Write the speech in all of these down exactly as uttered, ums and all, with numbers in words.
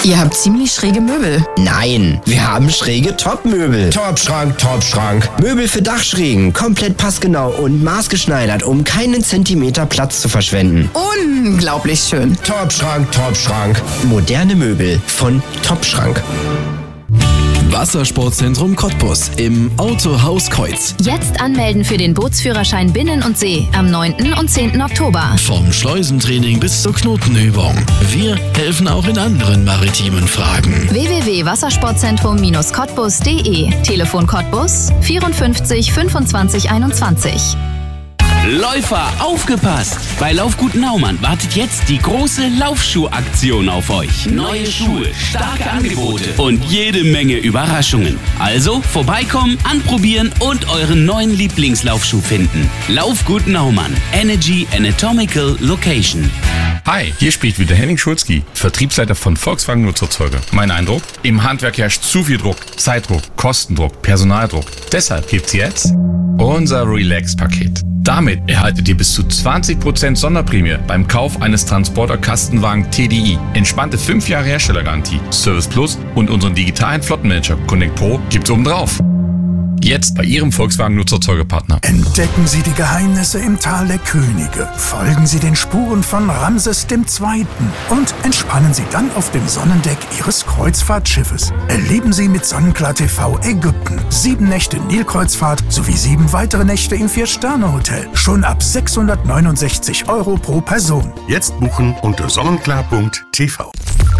Ihr habt ziemlich schräge Möbel. Nein, wir haben schräge Top-Möbel. Top-Schrank, Top-Schrank. Möbel für Dachschrägen, komplett passgenau und maßgeschneidert, um keinen Zentimeter Platz zu verschwenden. Unglaublich schön. Top-Schrank, Top-Schrank. Moderne Möbel von Top-Schrank. Wassersportzentrum Cottbus im Autohaus Kreuz. Jetzt anmelden für den Bootsführerschein Binnen und See am neunten und zehnten Oktober. Vom Schleusentraining bis zur Knotenübung. Wir helfen auch in anderen maritimen Fragen. w w w punkt wassersportzentrum cottbus punkt de. Telefon Cottbus vierundfünfzig fünfundzwanzig einundzwanzig. Läufer, aufgepasst! Bei Laufgut Naumann wartet jetzt die große Laufschuhaktion auf euch. Neue Schuhe, starke Angebote und jede Menge Überraschungen. Also vorbeikommen, anprobieren und euren neuen Lieblingslaufschuh finden. Laufgut Naumann. Energy Anatomical Location. Hi, hier spricht wieder Henning Schulzki, Vertriebsleiter von Volkswagen Nutzerzeuger. Mein Eindruck? Im Handwerk herrscht zu viel Druck, Zeitdruck, Kostendruck, Personaldruck. Deshalb gibt's jetzt unser Relax-Paket. Damit erhaltet ihr bis zu zwanzig Prozent Sonderprämie beim Kauf eines Transporter-Kastenwagen T D I. Entspannte fünf Jahre Herstellergarantie, Service Plus und unseren digitalen Flottenmanager Connect Pro gibt's obendrauf. Jetzt bei Ihrem Volkswagen-Nutzerzeugerpartner. Entdecken Sie die Geheimnisse im Tal der Könige. Folgen Sie den Spuren von Ramses der Zweite. Und entspannen Sie dann auf dem Sonnendeck Ihres Kreuzfahrtschiffes. Erleben Sie mit Sonnenklar T V Ägypten. Sieben Nächte Nilkreuzfahrt sowie sieben weitere Nächte im Vier-Sterne-Hotel. Schon ab sechshundertneunundsechzig Euro pro Person. Jetzt buchen unter sonnenklar punkt t v.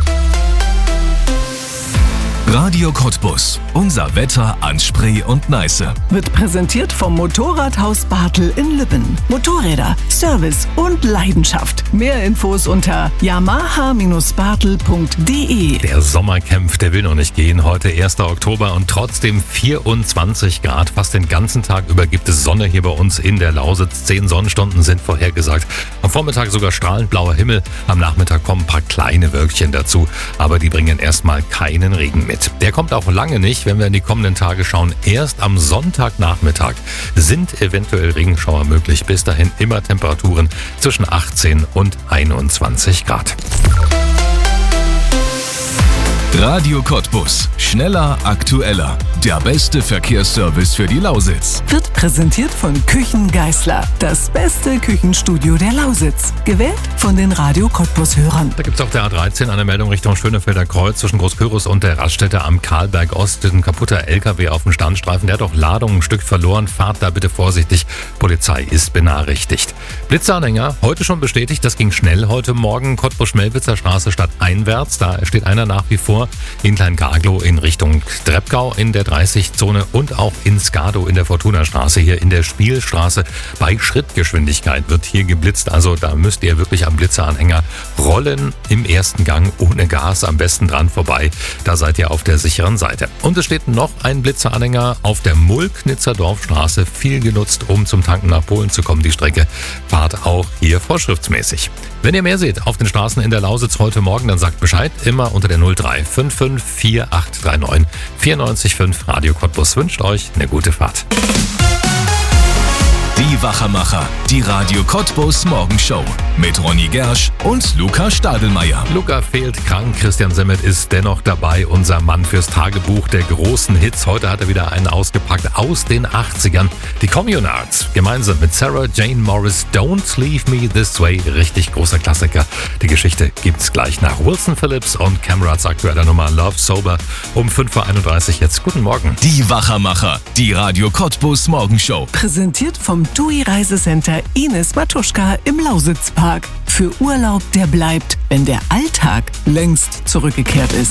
Radio Cottbus. Unser Wetter an Spree und Neiße. Wird präsentiert vom Motorradhaus Bartel in Lübben. Motorräder, Service und Leidenschaft. Mehr Infos unter yamaha bartel punkt de. Der Sommer kämpft, der will noch nicht gehen. Heute erster Oktober und trotzdem vierundzwanzig Grad. Fast den ganzen Tag über gibt es Sonne hier bei uns in der Lausitz. Zehn Sonnenstunden sind vorhergesagt. Am Vormittag sogar strahlend blauer Himmel. Am Nachmittag kommen ein paar kleine Wölkchen dazu. Aber die bringen erstmal keinen Regen mit. Der kommt auch lange nicht, wenn wir in die kommenden Tage schauen. Erst am Sonntagnachmittag sind eventuell Regenschauer möglich. Bis dahin immer Temperaturen zwischen achtzehn und einundzwanzig Grad. Radio Cottbus. Schneller, aktueller. Der beste Verkehrsservice für die Lausitz. Wird präsentiert von Küchen Geißler. Das beste Küchenstudio der Lausitz. Gewählt von den Radio Cottbus-Hörern. Da gibt es auf der A dreizehn eine Meldung Richtung Schönefelder Kreuz zwischen Großküros und der Raststätte am Karlberg Ost. Ein kaputter L K W auf dem Standstreifen. Der hat auch Ladung ein Stück verloren. Fahrt da bitte vorsichtig. Polizei ist benachrichtigt. Blitzanhänger, heute schon bestätigt. Das ging schnell heute Morgen. Cottbus-Schmelwitzer Straße stadteinwärts. Da steht einer nach wie vor in Klein-Garglow in Richtung Treppgau in der dreißig-Zone und auch in Skado in der Fortuna-Straße, hier in der Spielstraße. Bei Schrittgeschwindigkeit wird hier geblitzt, also da müsst ihr wirklich am Blitzeranhänger rollen im ersten Gang ohne Gas, am besten dran vorbei. Da seid ihr auf der sicheren Seite. Und es steht noch ein Blitzeranhänger auf der Mulknitzer Dorfstraße, viel genutzt, um zum Tanken nach Polen zu kommen. Die Strecke fahrt auch hier vorschriftsmäßig. Wenn ihr mehr seht auf den Straßen in der Lausitz heute Morgen, dann sagt Bescheid, immer unter der null drei fünf fünf vier acht drei neun vier neun fünf. Radio Cottbus wünscht euch eine gute Fahrt. Die Wachermacher, die Radio Cottbus Morgenshow mit Ronny Gersch und Luca Stadelmeier. Luca fehlt krank, Christian Semmet ist dennoch dabei, unser Mann fürs Tagebuch der großen Hits. Heute hat er wieder einen ausgepackt aus den achtzigern. Die Communards, gemeinsam mit Sarah Jane Morris, Don't Leave Me This Way, richtig großer Klassiker. Die Geschichte gibt's gleich nach Wilson Phillips und Camrats aktueller Nummer Love Sober um fünf Uhr einunddreißig jetzt. Guten Morgen. Die Wachermacher, die Radio Cottbus Morgenshow. Präsentiert vom T U I Reisecenter Ines Matuschka im Lausitzpark. Für Urlaub, der bleibt, wenn der Alltag längst zurückgekehrt ist.